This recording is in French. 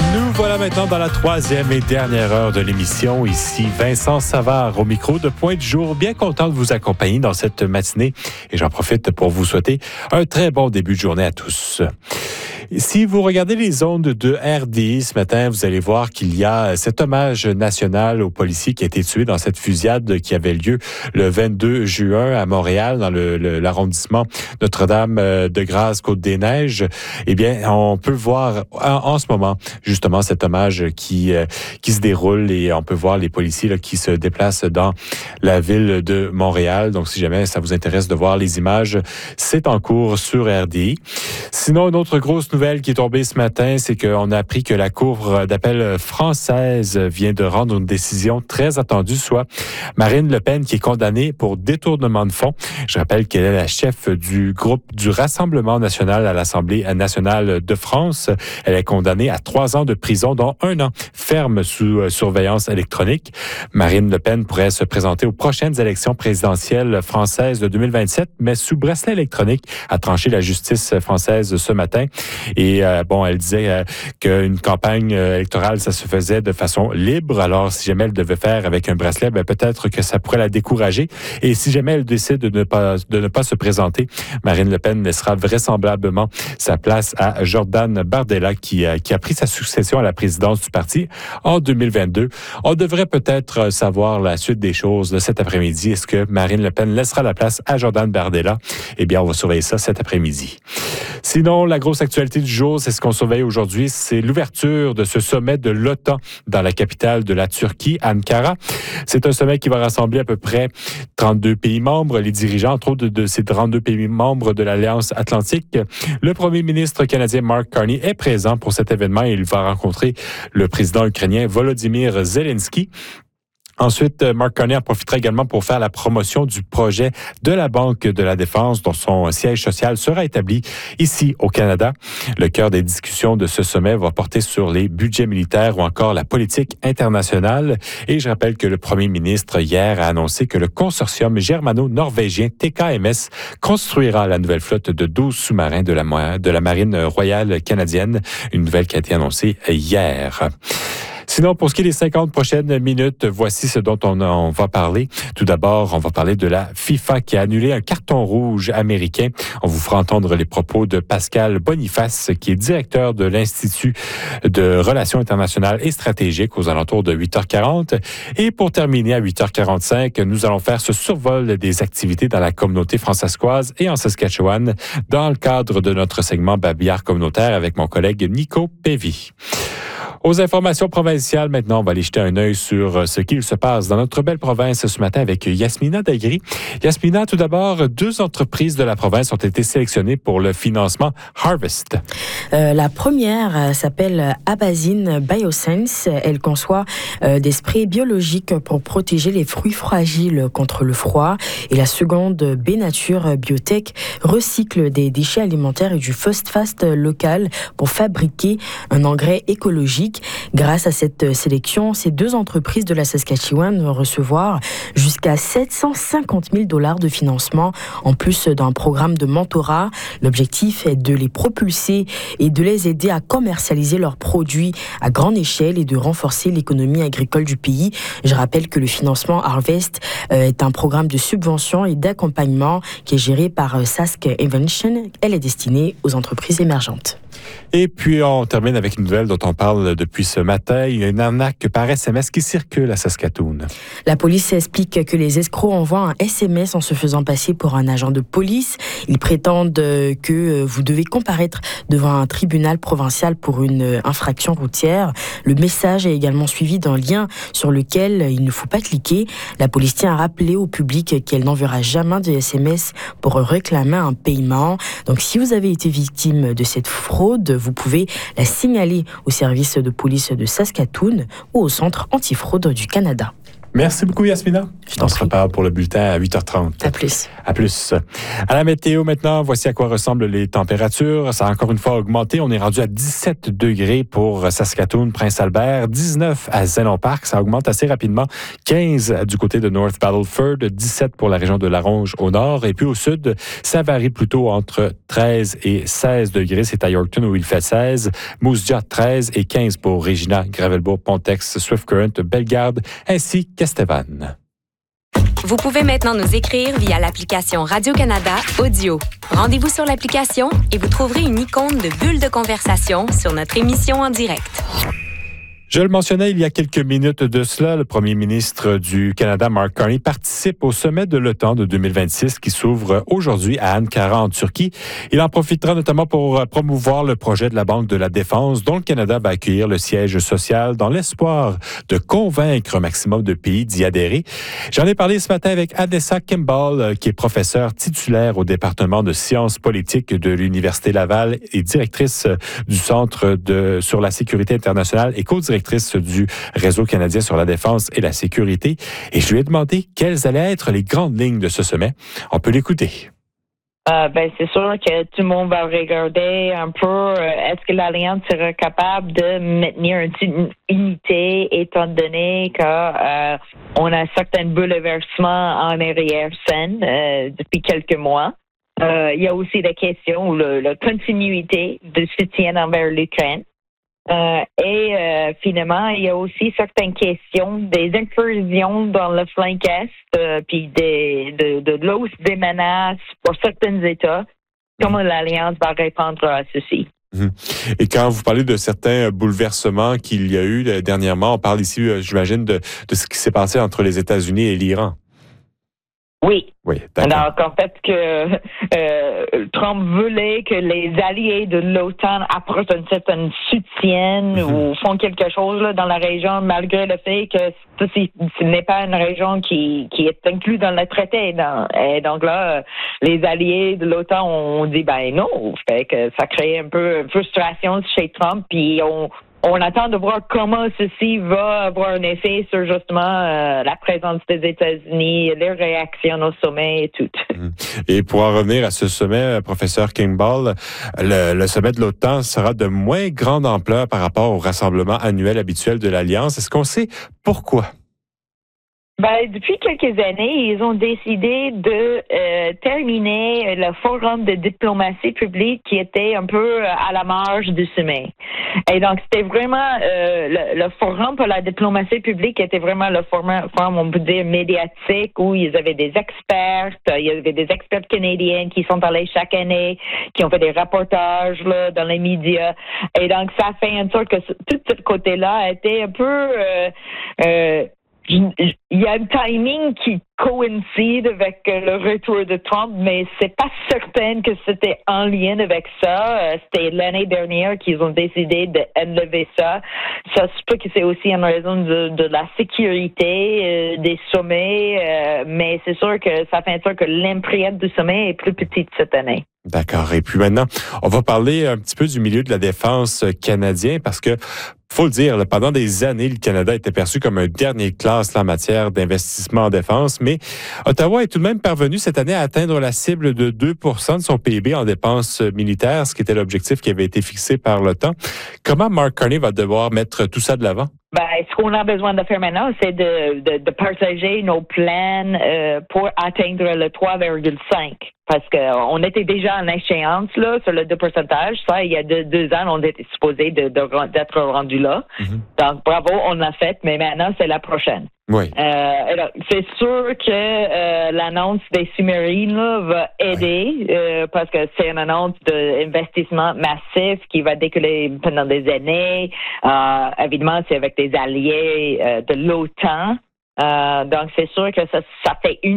Nous voilà maintenant dans la troisième et dernière heure de l'émission. Ici Vincent Savard au micro de Point du Jour. Bien content de vous accompagner dans cette matinée et j'en profite pour vous souhaiter un très bon début de journée à tous. Si vous regardez les ondes de RDI ce matin, vous allez voir qu'il y a cet hommage national au policier qui a été tué dans cette fusillade qui avait lieu le 22 juin à Montréal, dans l'arrondissement Notre-Dame-de-Grâce-Côte-des-Neiges. Eh bien, on peut voir en ce moment justement cet hommage qui se déroule et on peut voir les policiers là, qui se déplacent dans la ville de Montréal. Donc, si jamais ça vous intéresse de voir les images, c'est en cours sur RDI. Sinon, une autre grosse nouvelle qui est tombée ce matin, c'est qu'on a appris que la Cour d'appel française vient de rendre une décision très attendue, soit Marine Le Pen qui est condamnée pour détournement de fonds. Je rappelle qu'elle est la chef du groupe du Rassemblement national à l'Assemblée nationale de France. Elle est condamnée à 3 ans de prison, dont 1 an ferme sous surveillance électronique. Marine Le Pen pourrait se présenter aux prochaines élections présidentielles françaises de 2027, mais sous bracelet électronique, a tranché la justice française ce matin. Et elle disait qu'une campagne électorale, ça se faisait de façon libre. Alors, si jamais elle devait faire avec un bracelet, peut-être que ça pourrait la décourager. Et si jamais elle décide de ne pas se présenter, Marine Le Pen laissera vraisemblablement sa place à Jordan Bardella, qui a pris sa succession à la présidence du parti en 2022. On devrait peut-être savoir la suite des choses cet après-midi. Est-ce que Marine Le Pen laissera la place à Jordan Bardella? Eh bien, on va surveiller ça cet après-midi. Sinon, la grosse actualité du jour, c'est ce qu'on surveille aujourd'hui, c'est l'ouverture de ce sommet de l'OTAN dans la capitale de la Turquie, Ankara. C'est un sommet qui va rassembler à peu près 32 pays membres, les dirigeants, entre autres, de ces 32 pays membres de l'Alliance Atlantique. Le premier ministre canadien Mark Carney est présent pour cet événement et il va rencontrer le président ukrainien Volodymyr Zelensky. Ensuite, Mark Carney en profitera également pour faire la promotion du projet de la Banque de la Défense, dont son siège social sera établi ici au Canada. Le cœur des discussions de ce sommet va porter sur les budgets militaires ou encore la politique internationale. Et je rappelle que le premier ministre hier a annoncé que le consortium germano-norvégien TKMS construira la nouvelle flotte de 12 sous-marins de la Marine royale canadienne. Une nouvelle qui a été annoncée hier. Sinon, pour ce qui est des 50 prochaines minutes, voici ce dont on va parler. Tout d'abord, on va parler de la FIFA qui a annulé un carton rouge américain. On vous fera entendre les propos de Pascal Boniface, qui est directeur de l'Institut de Relations internationales et stratégiques aux alentours de 8h40. Et pour terminer à 8h45, nous allons faire ce survol des activités dans la communauté françaiscoise et en Saskatchewan dans le cadre de notre segment Babillard communautaire avec mon collègue Nico Pévy. Aux informations provinciales, maintenant, on va aller jeter un œil sur ce qu'il se passe dans notre belle province ce matin avec Yasmina Dagri. Yasmina, tout d'abord, 2 entreprises de la province ont été sélectionnées pour le financement Harvest. La première s'appelle Abazine Biosense. Elle conçoit des sprays biologiques pour protéger les fruits fragiles contre le froid. Et la seconde, B-Nature Biotech, recycle des déchets alimentaires et du fast local pour fabriquer un engrais écologique. Grâce à cette sélection, ces 2 entreprises de la Saskatchewan vont recevoir jusqu'à 750 000 $ de financement en plus d'un programme de mentorat. L'objectif est de les propulser et de les aider à commercialiser leurs produits à grande échelle et de renforcer l'économie agricole du pays. Je rappelle que le financement Harvest est un programme de subvention et d'accompagnement qui est géré par Sask Invention. Elle est destinée aux entreprises émergentes. Et puis, on termine avec une nouvelle dont on parle depuis ce matin. Il y a une arnaque par SMS qui circule à Saskatoon. La police explique que les escrocs envoient un SMS en se faisant passer pour un agent de police. Ils prétendent que vous devez comparaître devant un tribunal provincial pour une infraction routière. Le message est également suivi d'un lien sur lequel il ne faut pas cliquer. La police tient à rappeler au public qu'elle n'enverra jamais de SMS pour réclamer un paiement. Donc, si vous avez été victime de cette fraude, vous pouvez la signaler au service de police de Saskatoon ou au Centre antifraude du Canada. Merci beaucoup, Yasmina. On se reparle pour le bulletin à 8h30. À plus. À plus. À la météo maintenant, voici à quoi ressemblent les températures. Ça a encore une fois augmenté. On est rendu à 17 degrés pour Saskatoon, Prince-Albert, 19 à Zénon Park. Ça augmente assez rapidement. 15 du côté de North Battleford, 17 pour la région de La Ronge au nord. Et puis au sud, ça varie plutôt entre 13 et 16 degrés. C'est à Yorkton où il fait 16. Moose Jaw, 13 et 15 pour Regina, Gravelbourg, Pontex, Swift Current, Bellegarde, ainsi qu'Estevan. Vous pouvez maintenant nous écrire via l'application Radio-Canada Audio. Rendez-vous sur l'application et vous trouverez une icône de bulle de conversation sur notre émission en direct. Je le mentionnais il y a quelques minutes de cela, le premier ministre du Canada, Mark Carney, participe au sommet de l'OTAN de 2026 qui s'ouvre aujourd'hui à Ankara, en Turquie. Il en profitera notamment pour promouvoir le projet de la Banque de la Défense dont le Canada va accueillir le siège social dans l'espoir de convaincre un maximum de pays d'y adhérer. J'en ai parlé ce matin avec Adessa Kimball, qui est professeure titulaire au département de sciences politiques de l'Université Laval et directrice du Centre sur la sécurité internationale et co-directrice du Réseau canadien sur la défense et la sécurité. Et je lui ai demandé quelles allaient être les grandes lignes de ce sommet. On peut l'écouter. C'est sûr que tout le monde va regarder un peu est-ce que l'Alliance sera capable de maintenir une unité étant donné qu'on a certains bouleversements en arrière-scène depuis quelques mois. Il y a aussi la question la continuité de soutien envers l'Ukraine. Finalement, il y a aussi certaines questions des incursions dans le flanc est, puis de l'hausse des menaces pour certains États. Comment l'Alliance va répondre à ceci? Et quand vous parlez de certains bouleversements qu'il y a eu dernièrement, on parle ici, j'imagine, de ce qui s'est passé entre les États-Unis et l'Iran. Oui. D'accord. Alors qu'en fait Trump voulait que les alliés de l'OTAN apportent un certain soutien ou font quelque chose dans la région, malgré le fait que ce n'est pas une région qui est inclue dans le traité. Et donc là, les alliés de l'OTAN ont dit non, fait que ça crée un peu de frustration chez Trump, puis on attend de voir comment ceci va avoir un effet sur justement la présence des États-Unis, les réactions au sommet et tout. Et pour en revenir à ce sommet, professeur Kimball, le sommet de l'OTAN sera de moins grande ampleur par rapport au rassemblement annuel habituel de l'Alliance. Est-ce qu'on sait pourquoi? Depuis quelques années, ils ont décidé de terminer le forum de diplomatie publique qui était un peu à la marge du sommet. Et donc, c'était vraiment le forum pour la diplomatie publique était vraiment le forum, on peut dire, médiatique où ils avaient des experts, il y avait des experts canadiens qui sont allés chaque année, qui ont fait des reportages dans les médias. Et donc, ça fait en sorte que tout ce côté-là a été un peu... il y a un timing qui coïncide avec le retour de Trump, mais c'est pas certain que c'était en lien avec ça. C'était l'année dernière qu'ils ont décidé d'enlever ça. Ça se peut que c'est aussi en raison de la sécurité des sommets, mais c'est sûr que ça fait en sorte que l'impact du sommet est plus petite cette année. D'accord. Et puis maintenant, on va parler un petit peu du milieu de la défense canadien parce que faut le dire, pendant des années, le Canada était perçu comme un dernier classe en matière d'investissement en défense, mais Ottawa est tout de même parvenu cette année à atteindre la cible de 2 de son PIB en dépenses militaires, ce qui était l'objectif qui avait été fixé par l'OTAN. Comment Mark Carney va devoir mettre tout ça de l'avant? Ce qu'on a besoin de faire maintenant, c'est de partager nos plans pour atteindre le 3,5. Parce qu'on était déjà en échéance sur le 2%. Ça, il y a 2 ans, on était supposé d'être rendu là. Donc, bravo, on l'a fait, mais maintenant, c'est la prochaine. Oui. Alors, c'est sûr que l'annonce des sous-marines va aider parce que c'est une annonce d'investissement massif qui va décoller pendant des années. Évidemment, c'est avec des alliés de l'OTAN. Donc, c'est sûr que ça fait une